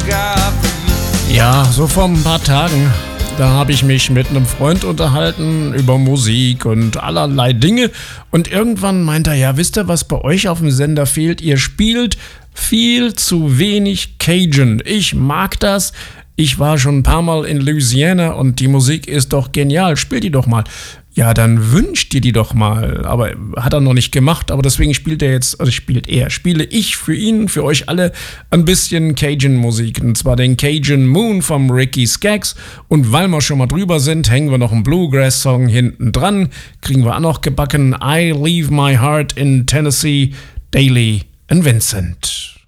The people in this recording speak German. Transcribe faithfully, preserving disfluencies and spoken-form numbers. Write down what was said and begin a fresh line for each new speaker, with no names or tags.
Ja, so vor ein paar Tagen, da habe ich mich mit einem Freund unterhalten über Musik und allerlei Dinge. Und irgendwann meint er, ja, wisst ihr, was bei euch auf dem Sender fehlt? Ihr spielt viel zu wenig Cajun. Ich mag das. Ich war schon ein paar Mal in Louisiana und die Musik ist doch genial. Spiel die doch mal. Ja, dann wünscht dir die doch mal. Aber hat er noch nicht gemacht, aber deswegen spielt er jetzt, also spielt er, spiele ich für ihn, für euch alle ein bisschen Cajun-Musik. Und zwar den Cajun Moon vom Ricky Skaggs. Und weil wir schon mal drüber sind, hängen wir noch einen Bluegrass-Song hinten dran. Kriegen wir auch noch gebacken. I Leave My Heart in Tennessee, Daily and Vincent.